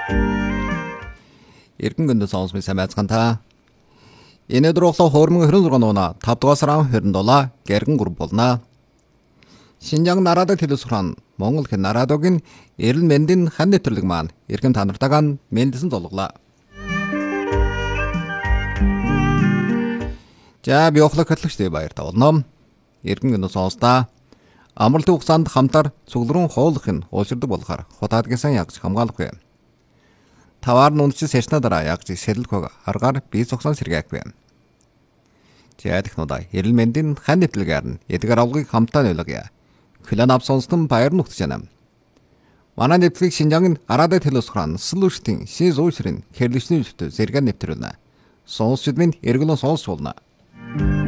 Эргэн гүндэ сонсмын сайн байцгаана та. Энэ өдөр болохоор 2026 оны 5 дугаар сарын 27 гэргэн групп болно. Шинжаан нарадаг телевизхэн Монгол хэн нарадогийн эрүүл мэндийн хан нэвтрүүлэг маань эрхэм та нартайгаа мэдсэн золглоо. За би охлог хөтлөгчтэй баяртай болно. Эргэн гүндэ сонстаа амралтын хугацаанд хамтар цугларан хуулах нь ууширдаг болохоор хутаадгийн сан ягж хамгаалах вэ. Таваар нүнчс сэшна дараа ягж сэрэлхөг аргаар бие цогсон сэргээхгүй. Жаадахнуудаа эрүүл мэндийн хан нэвтрүүлгээр нь эдгээр авлагыг хамтаа нөлөөгөө. Клан авсонстон баяр нухтж байна. Манай нэвтрүүлэг Шинжаангийн Араада телевизхэн слуштын шин зуушрын хэрлэгчний зөвтө зэрэг нэвтрүүлнэ. Сонсчид минь эргэлэн сонсч болно.